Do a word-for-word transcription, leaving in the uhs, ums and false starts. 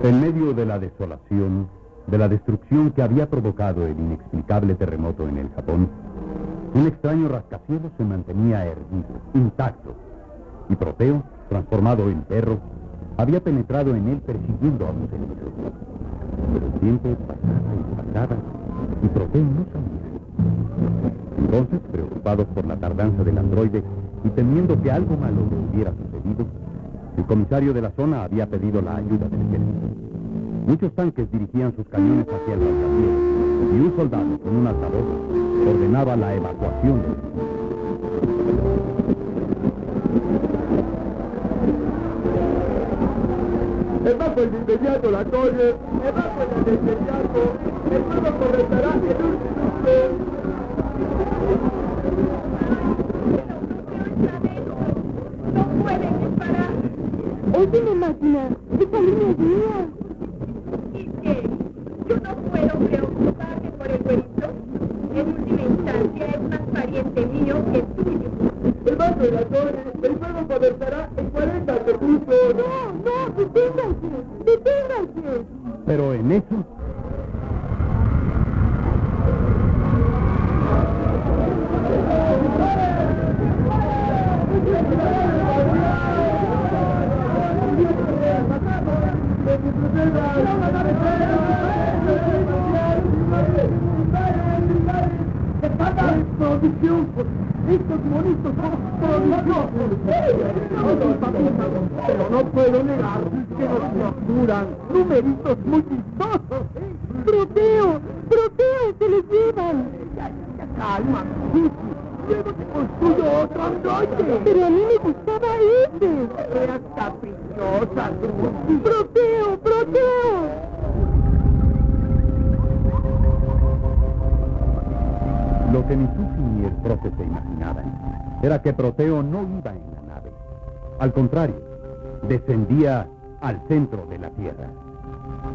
En medio de la desolación, de la destrucción que había provocado el inexplicable terremoto en el Japón, un extraño rascacielos se mantenía erguido, intacto, y Proteo, transformado en perro, había penetrado en él persiguiendo a un cerebro. Pero el tiempo pasaba y pasaba, y Proteo no salía. Entonces, preocupados por la tardanza del androide y temiendo que algo malo le hubiera sucedido, el comisario de la zona había pedido la ayuda del ejército. Muchos tanques dirigían sus cañones hacia el rascacielos y un soldado con un altavoz ordenaba la evacuación del sitio. ¡Evacuen de inmediato la torre! ¡Evacuen de inmediato! ¡El fuego comenzará en un minuto! ¡No pueden disparar! Óyeme, máquina, esa línea es mía. ¿Y qué? ¿Yo no puedo preocuparme por el güerito? En última instancia es más pariente mío que tuyo. ¡Evacuen la torre! ¡El fuego comenzará en cuarenta segundos! No, no, deténganse, deténganse. Pero en eso... ¡Producción! ¡Estos monitos son prodigiosos! Pero no puedo negar que nos capturan numeritos muy vistosos. Proteo, Proteo, se les llevan. Ya, ya, calma, Vicky. Luego te construyo otro androide. Pero a mí me gustaba ese. Eras caprichosa, tú. Proteo, Proteo. Lo que ni Susi ni el profe se imaginaban era que Proteo no iba en la nave. Al contrario, descendía al centro de la Tierra.